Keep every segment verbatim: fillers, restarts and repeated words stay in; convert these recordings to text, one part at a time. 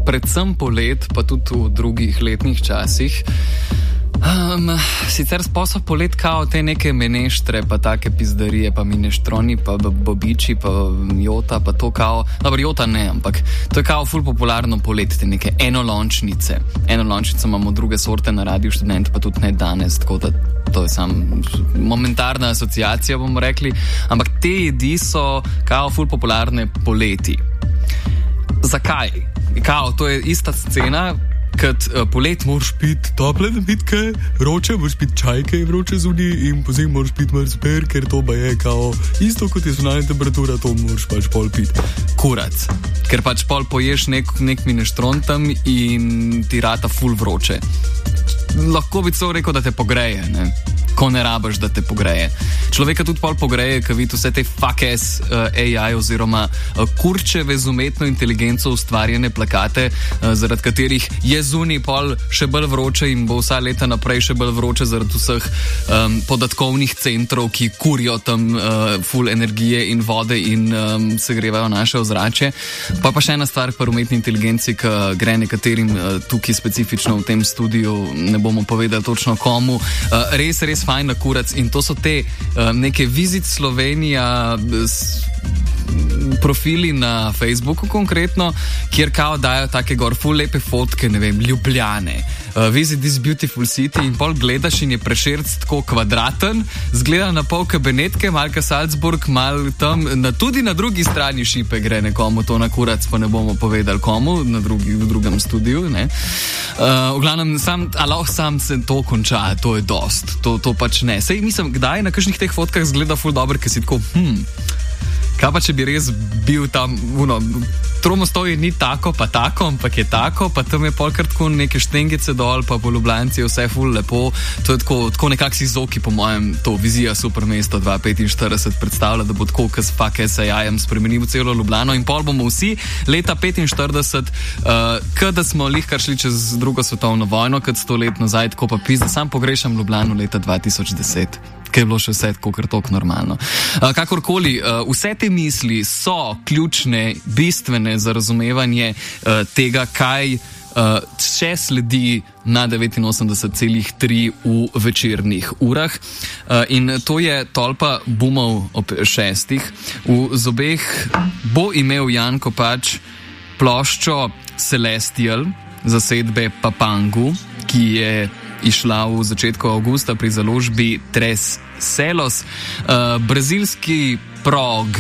predvsem polet, pa tudi v drugih letnih časih. Um, sicer sposob polet kao te neke meneštre, pa take pizdarije, pa mineštroni, pa bobiči, pa jota, pa to kao, dobro, jota ne, ampak to je kao ful popularno polet, te neke enolončnice. Enolončnice imamo druge sorte na Radiu Študent, pa tudi ne danes, tako da to je sam momentarna asociacija, bomo rekli, ampak te jedi so kao ful popularne poleti. Zakaj? Kao, to je ista scena, kad uh, polet moraš piti tople napitke, vroče, moraš piti čajke vroče zunaj in pozim moraš piti marziper, ker to ba je kao isto kot je zunanja temperatura, to moraš pač pol piti. Kurac. Ker pač pol poješ nek, nek mineštron tam in ti rata ful vroče. Lahko bi celo rekel, da te pogreje, ne? Ko ne rabaš, da te pogreje. Človeka tudi pol pogreje, ko vidi vse te fuck-ass uh, A I oziroma uh, kurčeve z umetno inteligenco ustvarjene plakate, uh, zaradi katerih je zunaj pol še bolj vroče in bo vsa leta naprej še bolj vroče zaradi vseh um, podatkovnih centrov, ki kurijo tam uh, full energije in vode in um, segrevajo naše ozračje. Pa pa še ena stvar pri umetni inteligenci, ki gre nekaterim uh, tukaj specifično v tem studiu, ne bomo povedali točno komu, uh, res, res fajn na kurac in to so te uh, neke Visit Slovenija s, profili na Facebooku konkretno, kjer kao dajo take gor ful lepe fotke, ne vem, Ljubljane. Uh, visit this beautiful city in pol gledaš in je Prešerc tako kvadraten, zgleda na pol kabinetke, malka Salzburg, mal tam, na, tudi na drugi strani šipe gre nekomu to na kurac, pa ne bomo povedali komu, na drugi, v drugem studiu, ne. Uh, v glavnem, sam, a lahko sam se to konča, to je dost, to, to pač ne. Sej mislim, kdaj na kakšnih teh fotkah zgleda ful dobro, ker si tako, hm, kaj pa če bi res bil tam, uno, Tromostoji ni tako, pa tako, ampak je tako, pa tam je polkrat tako neke štengice dol, pa po Ljubljanci je vse ful lepo, to je tako, tako nekak si zoki, po mojem, to vizija super mesto dva tisoč petinštirideset predstavlja, da bo tako, kas fuck S A I-em spremenil celo Ljubljano in pol bomo vsi leta petinštirideset, uh, kada smo lihkar šli čez drugo svetovno vojno, kad sto let nazaj, tako pa pizda, sam pogrešam Ljubljano leta dva tisoč deset. Kaj je bilo še vse tako, kar tok normalno. Uh, kakorkoli, uh, vse te misli so ključne, bistvene za razumevanje uh, tega, kaj uh, še sledi na devetinosemdeset celih tri v večernih urah. Uh, in to je tolpa bumov ob šestih. V zobeh bo imel Jan Kopač ploščo Celestial zasedbe Papangu, ki je išla v začetku avgusta pri založbi Tres Celos, uh, brazilski prog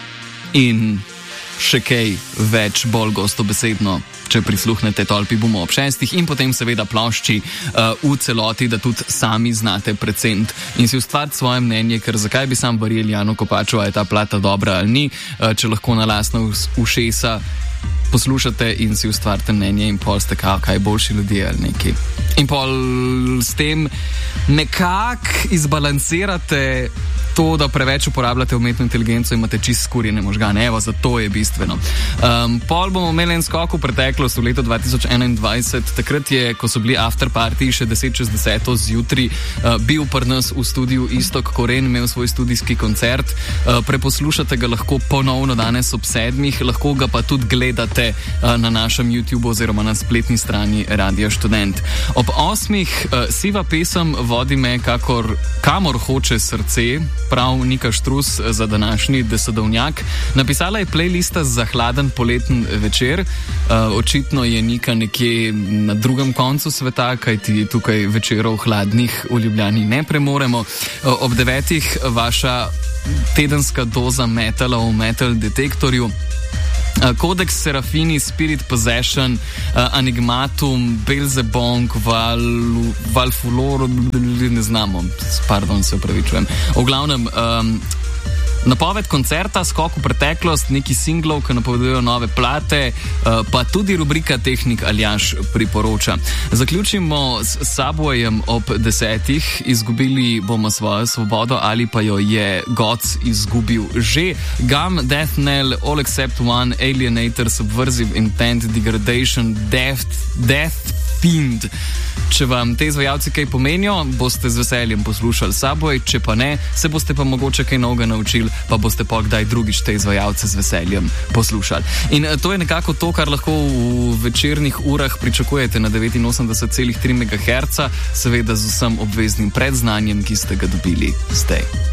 in še kaj več bolj gostobesedno, če prisluhnete tolpi bomo ob šestih in potem seveda plošči uh, v celoti, da tudi sami znate precent in si ustvariti svoje mnenje, ker zakaj bi sam verjel Janu Kopaču, a je ta plata dobra ali ni, uh, če lahko na lastno ušesa poslušate in si ustvarite mnenje in pol ste kao, kaj boljši ljudje ali neki. In pol s tem nekako izbalansirate to, da preveč uporabljate umetno inteligenco in imate čist skurjene možgane. Evo, zato je bistveno. Um, pol bomo imeli en skok v preteklost v leto dva tisoč enaindvajset. Takrat je, ko so bili after party še deset čez deseto zjutraj, uh, bil pri nas v studiu Istok Koren, imel svoj studijski koncert. Uh, preposlušate ga lahko ponovno danes ob sedmih, lahko ga pa tudi gledate uh, na našem YouTube oziroma na spletni strani Radia Študent. Ob osmih uh, siva pesem Vodi me kakor kamor hoče srce, prav Nika Štrus za današnji desedovnjak. Napisala je playlista za hladen poleten večer. Uh, očitno je Nika nekje na drugem koncu sveta, kajti tukaj večerov hladnih v Ljubljani ne premoremo. Uh, ob devetih vaša tedenska doza metala v metal detektorju. Codex Serafini, Spirit Possession, uh, Enigmatum, Belzebong, Val, Valfulor, ne znamo, pardon, se upravičujem. V glavnem, um, napoved koncerta, skok v preteklost, neki singlov, ki napovedujejo nove plate, uh, pa tudi rubrika Tehnik Aljaž priporoča. Zaključimo s Subwayem ob desetih, izgubili bomo svojo svobodo ali pa jo je Goc izgubil že. Gum, Death Knell, All Except One, Alienator, Subversive Intent, Degradation, Death, Death Pind. Če vam te izvajalci kaj pomenijo, boste z veseljem poslušali saboj, če pa ne, se boste pa mogoče kaj novega naučili, pa boste pa kdaj drugič te izvajalce z veseljem poslušali. In to je nekako to, kar lahko v večernih urah pričakujete na devetinosemdeset celih tri megaherca, seveda z vsem obveznim predznanjem, ki ste ga dobili zdaj.